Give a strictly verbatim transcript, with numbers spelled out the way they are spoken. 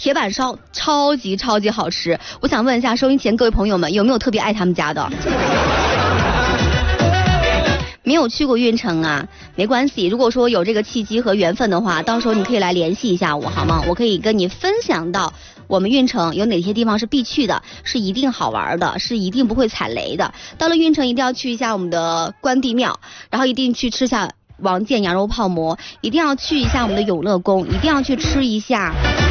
铁板烧超级超级好吃。我想问一下收音前各位朋友们，有没有特别爱他们家的？没有去过运城啊，没关系。如果说有这个契机和缘分的话，到时候你可以来联系一下我，好吗？我可以跟你分享到我们运城有哪些地方是必去的，是一定好玩的，是一定不会踩雷的。到了运城一定要去一下我们的关帝庙，然后一定去吃下王建羊肉泡馍，一定要去一下我们的永乐宫，一定要去吃一下